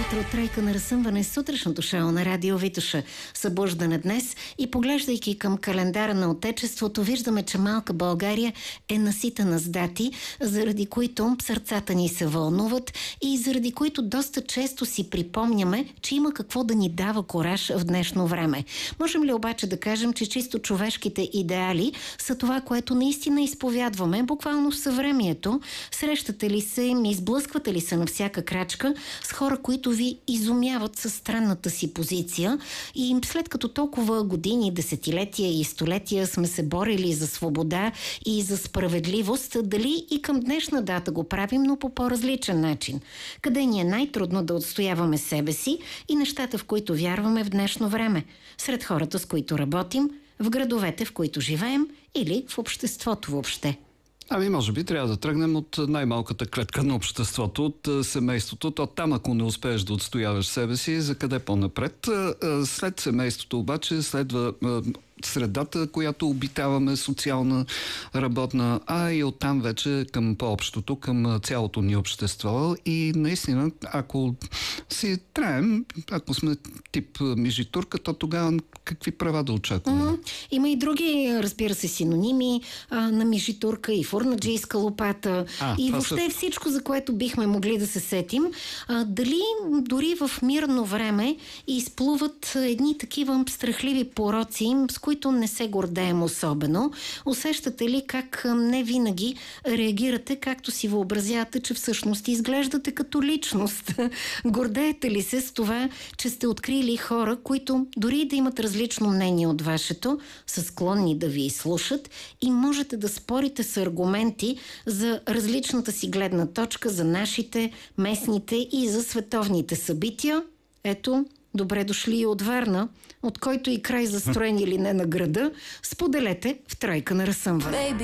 утро, тройка на разсъмване, сутрешното шоу на Радио Витоша. Събуждане днес и поглеждайки към календара на Отечеството, виждаме, че малка България е наситена с дати, заради които сърцата ни се вълнуват и заради които доста често си припомняме, че има какво да ни дава кораж в днешно време. Можем ли обаче да кажем, че чисто човешките идеали са това, което наистина изповядваме, буквално в съвремието? Срещате ли се, изблъсквате ли се на всяка крачка с хора, които ви изумяват със странната си позиция, и след като толкова години, десетилетия и столетия сме се борили за свобода и за справедливост, дали и към днешна дата го правим, но по по-различен начин? Къде ни е най-трудно да отстояваме себе си и нещата, в които вярваме в днешно време? Сред хората, с които работим, в градовете, в които живеем, или в обществото въобще? Може би трябва да тръгнем от най-малката клетка на обществото, от семейството. То там, ако не успееш да отстояваш себе си, за къде по-напред? След семейството обаче следва средата, която обитаваме, социална, работна, и оттам вече към по-общото, към цялото ни общество. И наистина, ако си траем, ако сме тип мижитурка, то тогава какви права да очакваме? Има и други, разбира се, синоними на мижитурка и фурнаджийска лопата и въобще всичко, за което бихме могли да се сетим. Дали дори в мирно време изплуват едни такива страхливи пороци, с които не се гордеем особено? Усещате ли как не винаги реагирате както си въобразявате, че всъщност изглеждате като личност? Гордеете ли се с това, че сте открили хора, които дори да имат различно мнение от вашето, са склонни да ви изслушат и можете да спорите с аргументи за различната си гледна точка, за нашите, местните и за световните събития? Ето, добре дошли и от Варна, от който и край застроен или не на града, споделете в тройка на разсъмване.